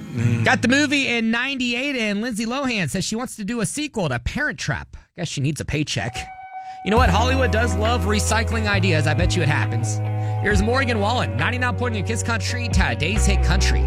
Got the movie in 98, and Lindsay Lohan says she wants to do a sequel to Parent Trap. Guess she needs a paycheck. You know what? Hollywood does love recycling ideas. I bet you it happens. Here's Morgan Wallen, 99 Point in Kids Country, today's hit country.